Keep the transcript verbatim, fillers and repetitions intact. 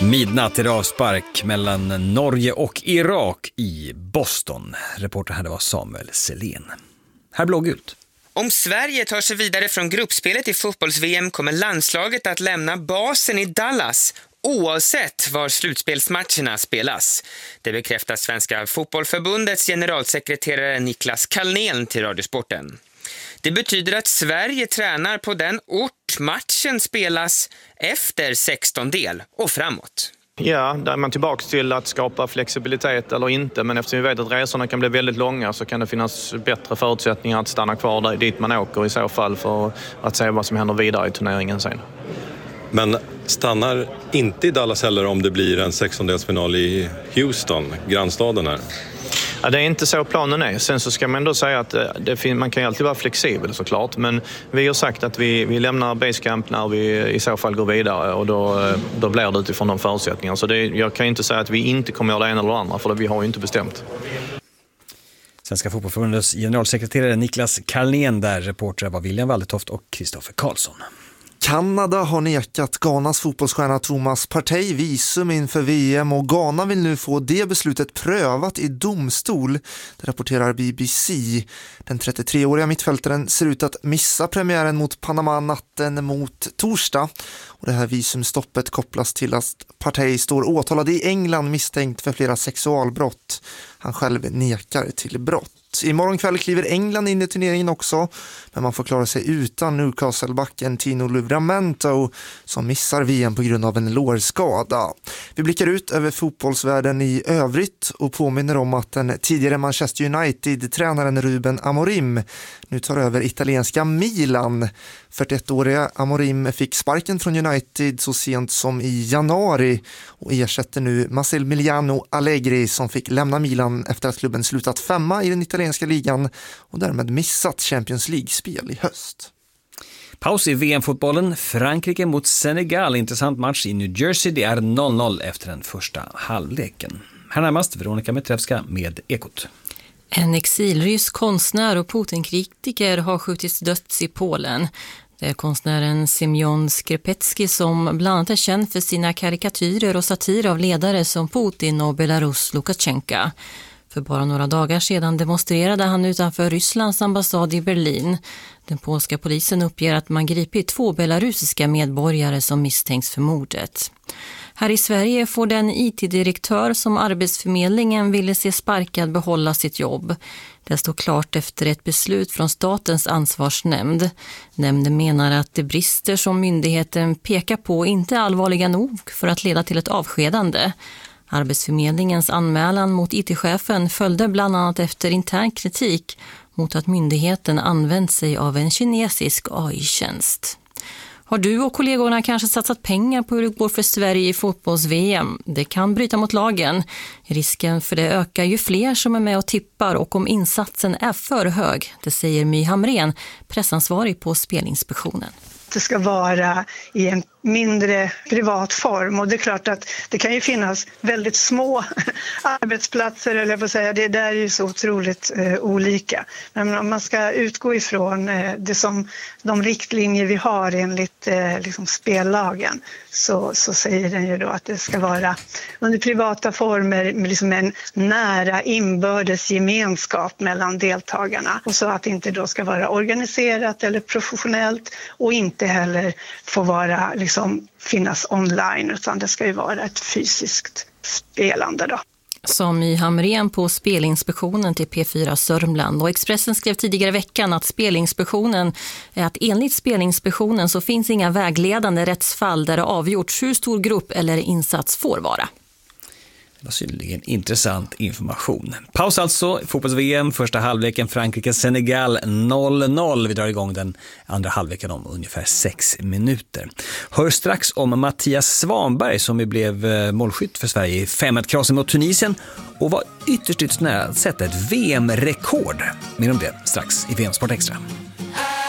Midnatt är avspark mellan Norge och Irak i Boston. Reporter här var Samuel Selén. Här blågult. Om Sverige tar sig vidare från gruppspelet i fotbolls-V M kommer landslaget att lämna basen i Dallas oavsett var slutspelsmatcherna spelas. Det bekräftar Svenska fotbollförbundets generalsekreterare Niklas Kalnén till Radiosporten. Det betyder att Sverige tränar på den ort matchen spelas efter sexton del och framåt. Ja, där är man tillbaka till att skapa flexibilitet eller inte. Men eftersom vi vet att resorna kan bli väldigt långa så kan det finnas bättre förutsättningar att stanna kvar där dit man åker i så fall för att se vad som händer vidare i turneringen sen. Men stannar inte i Dallas heller om det blir en sextondelsfinal i Houston, grannstaden här? Ja, det är inte så planen är. Sen så ska man ändå säga att det fin- man kan ju alltid vara flexibel såklart. Men vi har sagt att vi, vi lämnar basecamp när vi i så fall går vidare. Och då, då blir det utifrån de förutsättningarna. Så det, jag kan inte säga att vi inte kommer göra det ena eller det andra. För det, vi har ju inte bestämt. Svenska fotbollförbundets generalsekreterare Niklas Kalnén där. Reportrar var William Waldetoft och Kristoffer Karlsson. Kanada har nekat Ghanas fotbollsstjärna Thomas Partey visum inför V M och Ghana vill nu få det beslutet prövat i domstol. Det rapporterar B B C. Den trettiotre-åriga mittfältaren ser ut att missa premiären mot Panama natten mot torsdag. Och det här visumstoppet kopplas till att Partey står åtalad i England misstänkt för flera sexualbrott. Han själv nekar till brott. Imorgon kväll kliver England in i turneringen också, men man får klara sig utan Newcastle-backen Tino Livramento som missar V M på grund av en lårskada. Vi blickar ut över fotbollsvärlden i övrigt och påminner om att den tidigare Manchester United-tränaren Ruben Amorim nu tar över italienska Milan. fyrtioettåriga Amorim fick sparken från United så sent som i januari och ersätter nu Massimiliano Allegri som fick lämna Milan efter att klubben slutat femma i den italienska ligan och därmed missat Champions League-spel i höst. Paus i V M-fotbollen. Frankrike mot Senegal. Intressant match i New Jersey. Det är noll noll efter den första halvleken. Här närmast Veronica Metrevska med Ekot. En exilrysk konstnär och Putin-kritiker har skjutits döds i Polen. Det är konstnären Semyon Skrepetsky som bland annat är känd för sina karikatyrer och satir av ledare som Putin och Belarus Lukasjenko. För bara några dagar sedan demonstrerade han utanför Rysslands ambassad i Berlin. Den polska polisen uppger att man gripit två belarusiska medborgare som misstänks för mordet. Här i Sverige får den I T-direktör som Arbetsförmedlingen ville se sparkad behålla sitt jobb. Det står klart efter ett beslut från statens ansvarsnämnd. Nämnden menar att de brister som myndigheten pekar på inte är allvarliga nog för att leda till ett avskedande. Arbetsförmedlingens anmälan mot I T-chefen följde bland annat efter intern kritik mot att myndigheten använt sig av en kinesisk A I-tjänst. Har du och kollegorna kanske satsat pengar på hur det går för Sverige i fotbolls-V M? Det kan bryta mot lagen. Risken för det ökar ju fler som är med och tippar och om insatsen är för hög. Det säger My Hamrén, pressansvarig på Spelinspektionen. Det ska vara i en mindre privat form och det är klart att det kan ju finnas väldigt små arbetsplatser eller jag får säga det där är ju så otroligt eh, olika. Men om man ska utgå ifrån eh, det som de riktlinjer vi har enligt eh, liksom spellagen så, så säger den ju då att det ska vara under privata former med liksom en nära inbördes gemenskap mellan deltagarna och så att det inte då ska vara organiserat eller professionellt och inte heller få vara liksom som finnas online utan det ska ju vara ett fysiskt spelande då. Som i Hamrén på Spelinspektionen till P fyra Sörmland och Expressen skrev tidigare i veckan att Spelinspektionen är att enligt Spelinspektionen så finns inga vägledande rättsfall där det avgjorts hur stor grupp eller insats får vara. Det var synnerligen intressant information. Paus alltså, fotbolls-V M, första halvleken Frankrike-Senegal noll noll. Vi drar igång den andra halvleken om ungefär sex minuter. Hör strax om Mattias Svanberg som blev målskytt för Sverige i fem ett-krasen mot Tunisien och var ytterst, ytterst nära att sätta ett V M-rekord. Mer om det strax i V M Sport Extra.